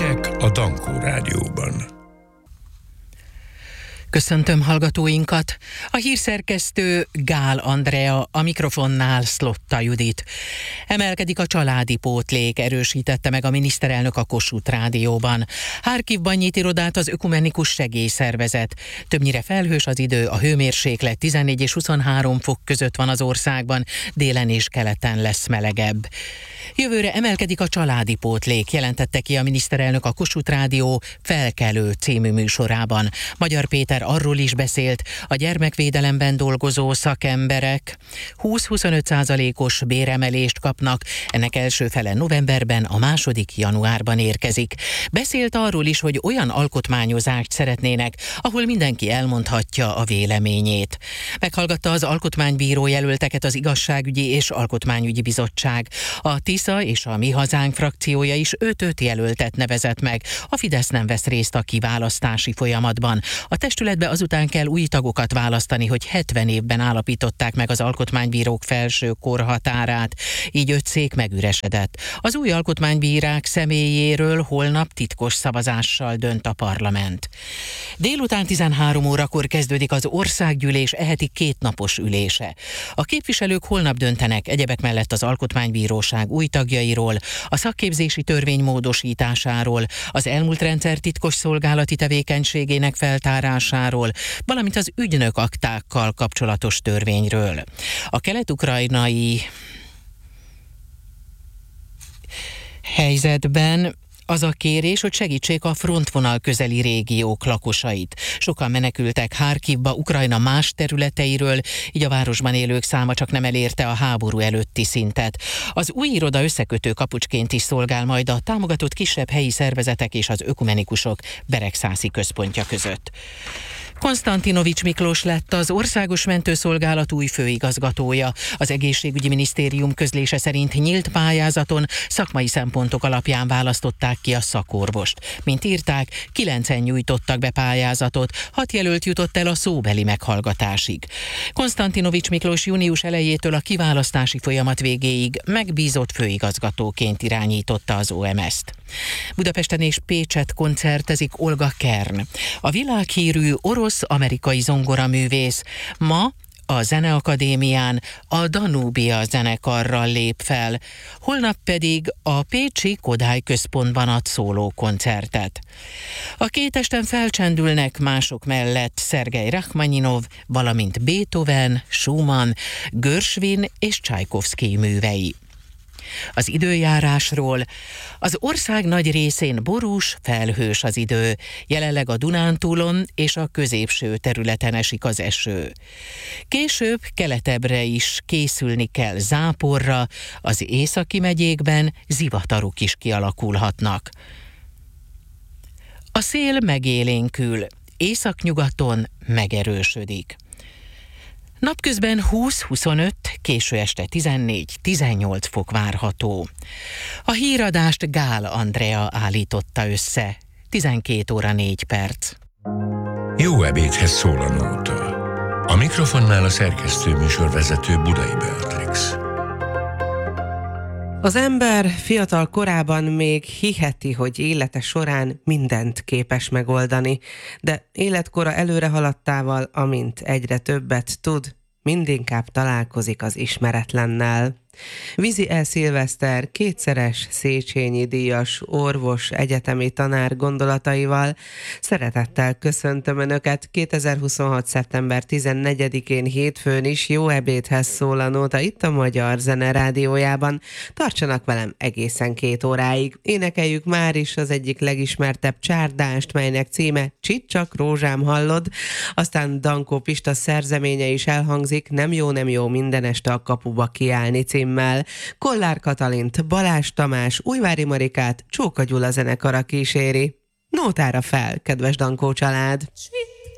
Hírek a Dankó Rádióban. Köszöntöm hallgatóinkat! A hírszerkesztő Gál Andrea, a mikrofonnál Szlotta Judit. Emelkedik a családi pótlék, erősítette meg a miniszterelnök a Kossuth Rádióban. Harkivban nyit irodát az Ökumenikus Segélyszervezet. Többnyire felhős az idő, a hőmérséklet 14 és 23 fok között van az országban, délen és keleten lesz melegebb. Jövőre emelkedik a családi pótlék, jelentette ki a miniszterelnök a Kossuth Rádió Felkelő című műsorában. Magyar Péter arról is beszélt, a gyermekvédelemben dolgozó szakemberek 20-25%-os béremelést kapnak, ennek első fele novemberben, a második januárban érkezik. Beszélt arról is, hogy olyan alkotmányozást szeretnének, ahol mindenki elmondhatja a véleményét. Meghallgatta az alkotmánybíró jelölteket az Igazságügyi és Alkotmányügyi Bizottság. A TISZA és a Mi Hazánk frakciója is 5 jelöltet nevezett meg. A Fidesz nem vesz részt a kiválasztási folyamatban. A testületbe azután kell új tagokat választani, hogy 70 évben állapították meg az alkotmánybírók felső korhatárát. Így 5 szék megüresedett. Az új alkotmánybírák személyéről holnap titkos szavazással dönt a parlament. Délután 13 órakor kezdődik az országgyűlés eheti 2 napos ülése. A képviselők holnap döntenek egyebek mellett az alkotmánybíróság új tagjairól, a szakképzési törvény módosításáról, az elmúlt rendszer titkos szolgálati tevékenységének feltárásáról, valamint az ügynök aktákkal kapcsolatos törvényről. A kelet-ukrajnai helyzetben az a kérés, hogy segítsék a frontvonal közeli régiók lakosait. Sokan menekültek Harkivba, Ukrajna más területeiről, így a városban élők száma csak nem elérte a háború előtti szintet. Az új iroda összekötő kapucsként is szolgál majd a támogatott kisebb helyi szervezetek és az ökumenikusok Beregszászi központja között. Konstantinovics Miklós lett az Országos Mentőszolgálat új főigazgatója. Az Egészségügyi Minisztérium közlése szerint nyílt pályázaton szakmai szempontok alapján választották ki a szakorvost. Mint írták, 9-en nyújtottak be pályázatot, 6 jelölt jutott el a szóbeli meghallgatásig. Konstantinovics Miklós június elejétől a kiválasztási folyamat végéig megbízott főigazgatóként irányította az OMS-t. Budapesten és Pécsett koncertezik Olga Kern. A világhírű orosz-amerikai zongoraművész ma a Zeneakadémián a Danubia zenekarral lép fel, holnap pedig a pécsi Kodály Központban ad szólókoncertet. A 2 esten felcsendülnek mások mellett Szergej Rachmaninov, valamint Beethoven, Schumann, Gershwin és Csajkovszkij művei. Az időjárásról: az ország nagy részén borús, felhős az idő. Jelenleg a Dunántúlon és a középső területen esik az eső. Később keletebbre is készülni kell záporra, az északi megyékben zivatarok is kialakulhatnak. A szél megélénkül, északnyugaton megerősödik. Napközben 20-25, késő este 14-18 fok várható. A híradást Gál Andrea állította össze. 12 óra 4 perc. Jó ebédhez szól a nóta. A mikrofonnál a szerkesztő műsorvezető Budai Beatrix. Az ember fiatal korában még hiheti, hogy élete során mindent képes megoldani, de életkora előre haladtával, amint egyre többet tud, mindinkább találkozik az ismeretlennel. Vizi E. Szilveszter 2-szeres Széchenyi díjas orvos, egyetemi tanár gondolataival szeretettel köszöntöm Önöket 2026. szeptember 14-én hétfőn is. Jó ebédhez szól a nóta itt a Magyar Zene Rádiójában. Tartsanak velem egészen 2 óráig. Énekeljük már is az egyik legismertebb csárdást, melynek címe Csicsak rózsám hallod, aztán Dankó Pista szerzeménye is elhangzik, Nem jó, minden este a kapuba kiállni címmel. Kollár Katalint, Balázs Tamás, Újvári Marikát Csóka Gyula zenekara kíséri. Nótára fel, kedves Dankó család!